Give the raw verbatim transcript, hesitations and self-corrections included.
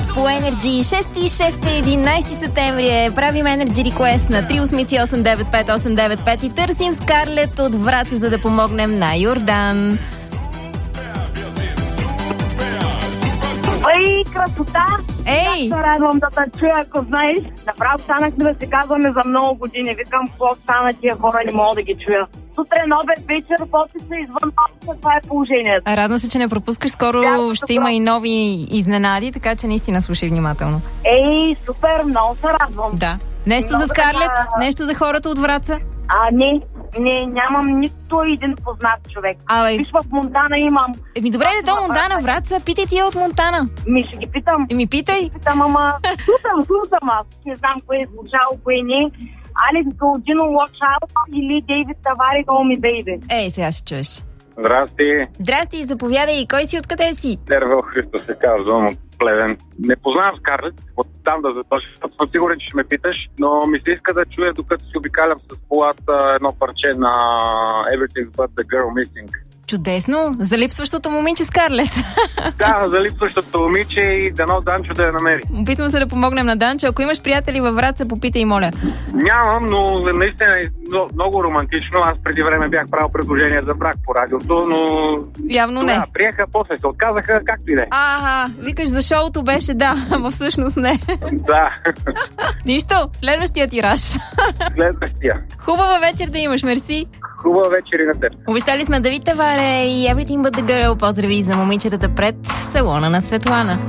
по Energy. шест и шест, единайсети септември е. Правим Energy Request на три осем осем девет пет осем девет пет и търсим Скарлет от Враца, за да помогнем на Йордан. Ей, красота! Ей! Как се радвам да те чуя, ако знаеш. Направо станахме да се казваме за много години. Викам, какво стана тия хора, не мога да ги чуя. Сутрен, обед, вечер, после се извън малко, това е положението. Радвам се, че не пропускаш. Скоро да, ще има и нови изненади, така че наистина слушай внимателно. Ей, супер, много се радвам. Да. Нещо много за Скарлет? Да... Нещо за хората от Враца? А, не. Не, нямам нито един познат човек. Абе... Виж, в Монтана имам... Еми добре, да то Монтана, Враца, питай тия от Монтана. Ми ще ги питам. Еми питай. Питам, ама... Слушам, слушам аз. Не знам кое е звучало, кое не. Алекс Голджино, Watch Out или Дейвид Тавари, Call Me Baby. Ей, сега ще чуеш. Здрасти. Здрасти, заповядай. Кой си, откъде си? Тервел Христо се казвам от Плевен. Не познавам Скарлет, от там да заточа. Съм сигурен, че ще ме питаш, но ми се иска да чуя, докато си обикалям с полата, едно парче на Everything's But The Girl Missing. Чудесно! За липсващото момиче Скарлет. Да, за липсващото момиче и дано Данчо да я намери. Опитвам се да помогнем на Данчо. Ако имаш приятели във Враца, попитай, моля. Нямам, но наистина е много романтично. Аз преди време бях правил предложение за брак по радиото, но... Явно не. Да, приеха, после се отказаха, както и да е. Ага, викаш за шоуто беше, да, ама всъщност не. Да. Нищо, следващия тираж. Следващия. Хубава вечер да имаш, мерси. Хубава вечер и на теб. Обещали сме Давид Таваре и Everything But The Girl. Поздрави за момичетата пред салона на Светлана.